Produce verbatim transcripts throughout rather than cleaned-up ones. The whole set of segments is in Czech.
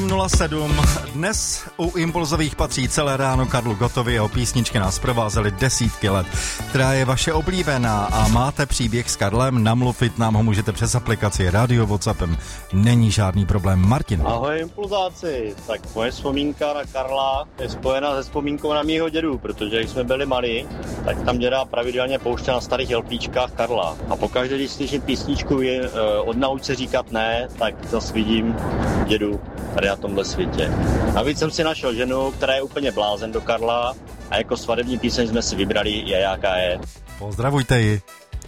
sedm nula sedm. Dnes u Impulzových patří celé ráno Karlu Gottovi, jeho písničky nás provázely desítky let. Která je vaše oblíbená a máte příběh s Karlem, namluvit nám ho můžete přes aplikaci Radio WhatsAppem. Není žádný problém. Martin. Ahoj Impulzáci, tak moje vzpomínka na Karla je spojena se vzpomínkou na mýho dědu, protože když jsme byli malí, tak tam děda pravidelně pouštěl na starých jelplíčkách Karla. A pokaždé, když slyším písničku je, od nauč se říkat ne, tak zase vidím dědu tady na tomhle světě. Navíc jsem si našel ženu, která je úplně blázen do Karla a jako svadební píseň jsme si vybrali Je jaká je. Pozdravujte ji.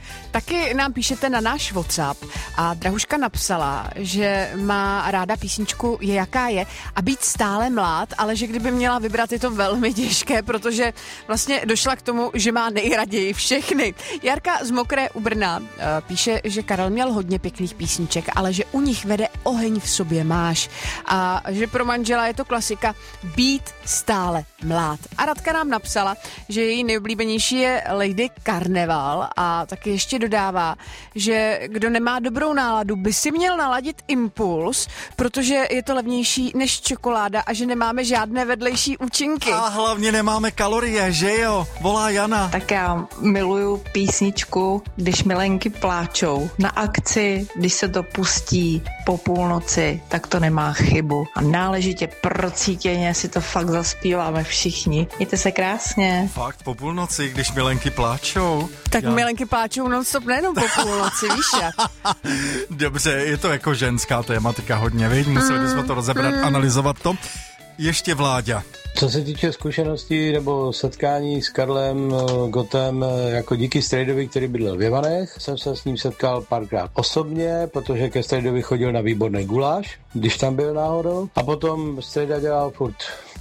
Taky nám píšete na náš WhatsApp a Drahuška napsala, že má ráda písničku Je jaká je a být stále mlád, ale že kdyby měla vybrat, je to velmi těžké, protože vlastně došla k tomu, že má nejraději všechny. Jarka z Mokré u Brna píše, že Karel měl hodně pěkných písniček, ale že u nich vede Oheň v sobě máš a že pro manžela je to klasika Být stále mlád. A Radka nám napsala, že její nejoblíbenější je Lady Karneval a taky ještě dodává, že kdo nemá dobrou náladu, by si měl naladit Impuls, protože je to levnější než čokoláda a že nemáme žádné vedlejší účinky. A hlavně nemáme kalorie, že jo? Volá Jana. Tak já miluju písničku Když milenky pláčou. Na akci, když se to pustí po půlnoci, tak to nemá chybu. A náležitě procítěně si to fakt zaspíváme všichni. Mějte se krásně. Fakt po půlnoci, když milenky pláčou. Tak já... milenky pláčou non-stop, nejenom po půlnoci, víš jak. Dobře, je to jako ženská tématika hodně, viď? Museli bychom to rozebrat, mm. analyzovat to. Ještě Vláďa. Co se týče zkušeností nebo setkání s Karlem Gottem jako díky Strejdovi, který bydlel v Jevanech, jsem se s ním setkal párkrát osobně, protože ke Strejdovi chodil na výborný guláš, když tam byl náhodou. A potom Strejda dělal furt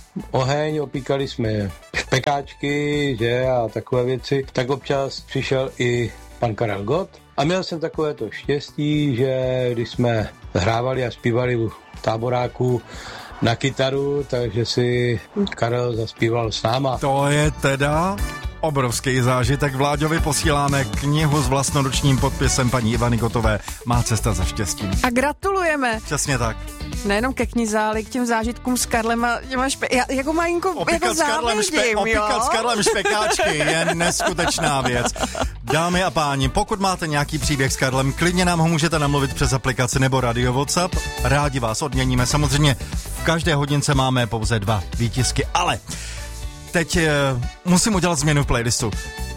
oheň, opíkali jsme špekáčky, že, a takové věci. Tak občas přišel i pan Karel Gott. A měl jsem takové to štěstí, že když jsme hrávali a zpívali v táboráku na kytaru, takže si Karel zaspíval s náma. To je teda obrovský zážitek. Vláďovi posíláme knihu s vlastnoručním podpisem paní Ivany Gottové Má cesta za štěstím. A gratulujeme. Přesně tak. Nejenom ke knize, ale k těm zážitkům s Karlem a těma špe... Já, jako malinko Opíkat jako s Karlem závidím, špe... jo? Opíkat s Karlem špekáčky je neskutečná věc. Dámy a páni, pokud máte nějaký příběh s Karlem, klidně nám ho můžete namluvit přes aplikaci nebo Radio WhatsApp. Rádi vás odměníme. Samozřejmě v každé hodince máme pouze dva výtisky, ale teď e, musím udělat změnu v playlistu.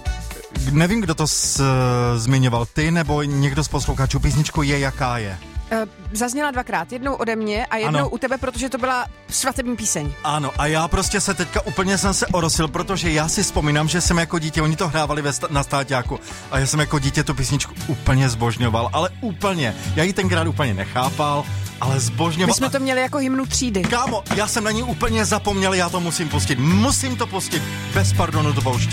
Nevím, kdo to s, zmiňoval, ty nebo někdo z posluchačů. Písničku Je jaká je. Zazněla dvakrát, jednou ode mě a jednou ano. u tebe, protože to byla svatební píseň. Ano, a já prostě se teďka úplně jsem se orosil, protože já si vzpomínám, že jsem jako dítě, oni to hrávali ve sta- na stáťáku a já jsem jako dítě tu písničku úplně zbožňoval, ale úplně. Já ji tenkrát úplně nechápal, ale zbožňoval. My jsme to měli jako hymnu třídy. Kámo, já jsem na ní úplně zapomněl, já to musím pustit. Musím to pustit. Bez pardonu to pouště.